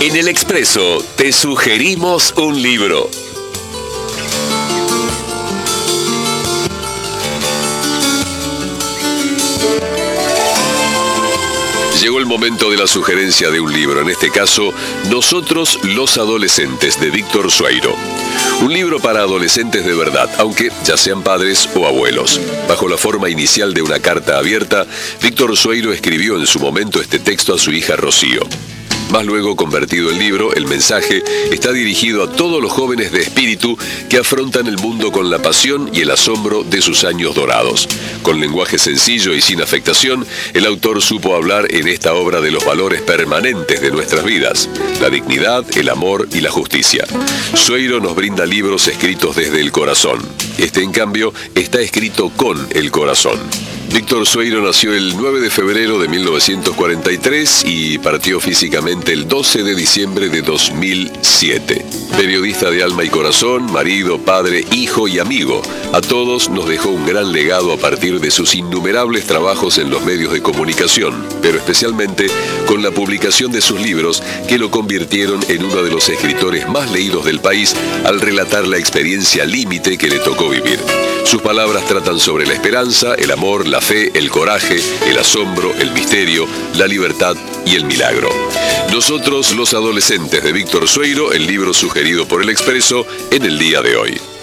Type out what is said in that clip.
En El Expreso te sugerimos un libro. Llegó el momento de la sugerencia de un libro, en este caso, Nosotros los Adolescentes, de Víctor Sueiro. Un libro para adolescentes de verdad, aunque ya sean padres o abuelos. Bajo la forma inicial de una carta abierta, Víctor Sueiro escribió en su momento este texto a su hija Rocío. Más luego, convertido en libro, el mensaje está dirigido a todos los jóvenes de espíritu que afrontan el mundo con la pasión y el asombro de sus años dorados. Con lenguaje sencillo y sin afectación, el autor supo hablar en esta obra de los valores permanentes de nuestras vidas: la dignidad, el amor y la justicia. Sueiro nos brinda libros escritos desde el corazón. Este, en cambio, está escrito con el corazón. Víctor Sueiro nació el 9 de febrero de 1943 y partió físicamente el 12 de diciembre de 2007. Periodista de alma y corazón, marido, padre, hijo y amigo, a todos nos dejó un gran legado a partir de sus innumerables trabajos en los medios de comunicación, pero especialmente con la publicación de sus libros, que lo convirtieron en uno de los escritores más leídos del país al relatar la experiencia límite que le tocó vivir. Sus palabras tratan sobre la esperanza, el amor, la fe, el coraje, el asombro, el misterio, la libertad y el milagro. Nosotros los Adolescentes, de Víctor Sueiro, el libro sugerido por El Expreso en el día de hoy.